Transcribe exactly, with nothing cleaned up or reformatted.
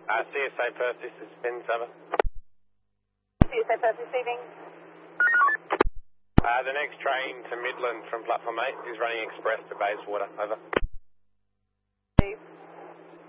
Uh, C S A Perth, this is Spins, over. C S A Perth receiving. Uh, the next train to Midland from platform eight is running express to Bayswater, over. Please.